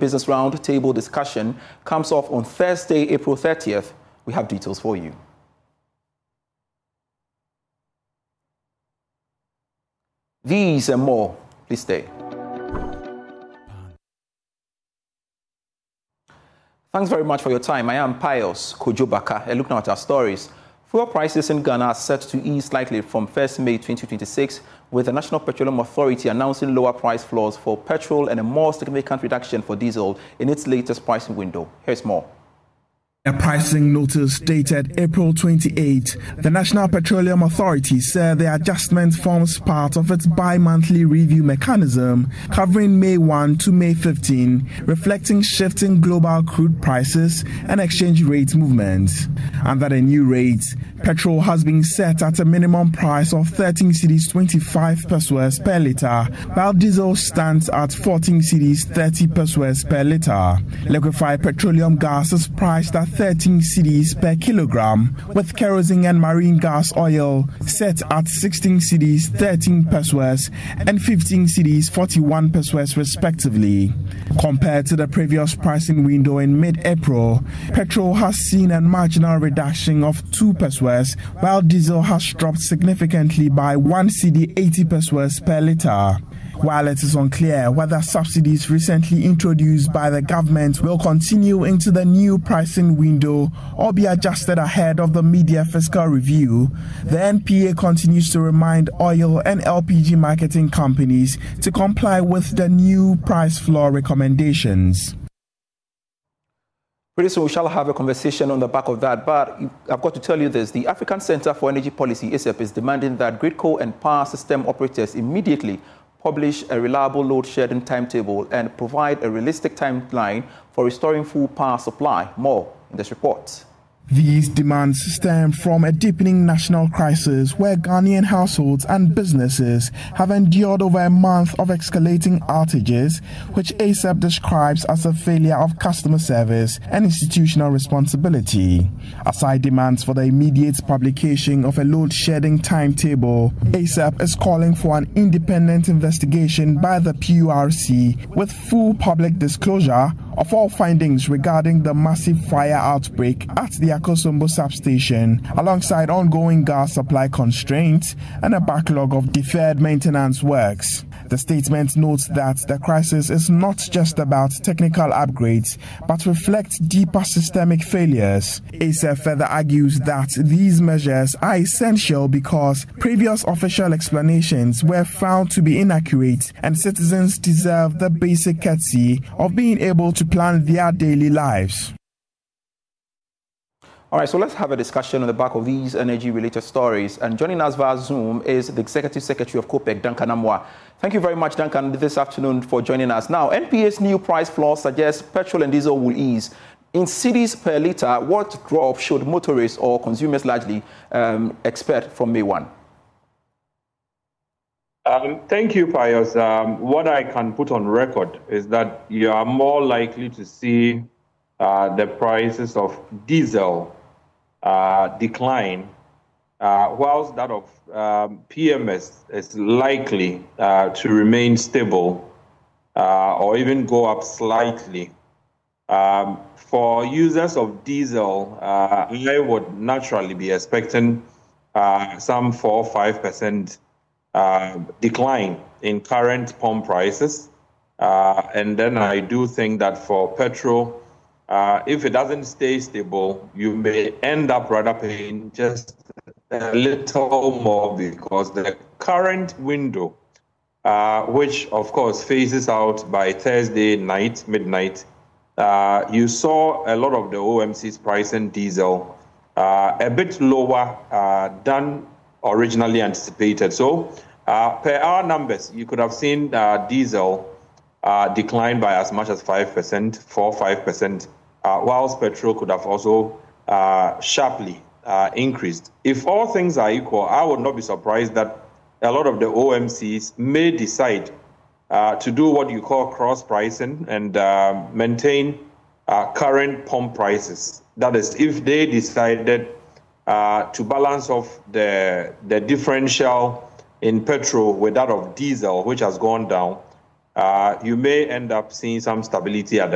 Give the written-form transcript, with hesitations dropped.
Business Roundtable discussion comes off on Thursday, April 30th. We have details for you. These and more. Please stay. Thanks very much for your time. I am Pius Kojobaka. Look now at our stories. Fuel prices in Ghana are set to ease slightly from 1st May 2026, with the National Petroleum Authority announcing lower price floors for petrol and a more significant reduction for diesel in its latest pricing window. Here's more. A pricing notice dated April 28, the National Petroleum Authority said the adjustment forms part of its bi-monthly review mechanism covering May 1 to May 15, reflecting shifting global crude prices and exchange rate movements. Under the new rates, petrol has been set at a minimum price of 13 cedis 25 pesos per litre, while diesel stands at 14 cedis 30 pesos per litre. Liquefied petroleum gas is priced at 13 cedis per kilogram, with kerosene and marine gas oil set at 16 cedis 13 pesos and 15 cedis 41 pesos respectively. Compared to the previous pricing window in mid-April, petrol has seen a marginal reduction of 2 pesos, while diesel has dropped significantly by 1 cedi 80 pesos per litre. While it is unclear whether subsidies recently introduced by the government will continue into the new pricing window or be adjusted ahead of the mid-year fiscal review, the NPA continues to remind oil and LPG marketing companies to comply with the new price floor recommendations. Pretty soon we shall have a conversation on the back of that, but I've got to tell you this. The African Center for Energy Policy, ACEP, is demanding that GRIDCO and power system operators immediately publish a reliable load shedding timetable and provide a realistic timeline for restoring full power supply. More in this report. These demands stem from a deepening national crisis where Ghanaian households and businesses have endured over a month of escalating outages, which ACEP describes as a failure of customer service and institutional responsibility. Aside demands for the immediate publication of a load-shedding timetable, ACEP is calling for an independent investigation by the PURC with full public disclosure of all findings regarding the massive fire outbreak at the Akosombo substation, alongside ongoing gas supply constraints and a backlog of deferred maintenance works. The statement notes that the crisis is not just about technical upgrades, but reflects deeper systemic failures. ACEP further argues that these measures are essential because previous official explanations were found to be inaccurate, and citizens deserve the basic courtesy of being able to plan their daily lives. All right, so let's have a discussion on the back of these energy-related stories. And joining us via Zoom is the Executive Secretary of COPEC, Duncan Amoah. Thank you very much, Duncan, this afternoon for joining us. Now, NPA's new price floor suggests petrol and diesel will ease. In cedis per litre, what drop should motorists or consumers largely expect from May 1? Thank you, Pius. What I can put on record is that you are more likely to see the prices of diesel decline, whilst that of PMS is likely to remain stable or even go up slightly. For users of diesel, I would naturally be expecting some 4 or 5% decline in current pump prices. And then I do think that for petrol, if it doesn't stay stable, you may end up rather paying just a little more, because the current window, which of course phases out by Thursday night, midnight, you saw a lot of the OMCs pricing diesel a bit lower than originally anticipated. So per our numbers, you could have seen diesel decline by as much as 5%, 4-5%, whilst petrol could have also sharply increased. If all things are equal, I would not be surprised that a lot of the OMCs may decide to do what you call cross pricing and maintain current pump prices. That is, if they decided to balance off the differential in petrol with that of diesel, which has gone down, you may end up seeing some stability at the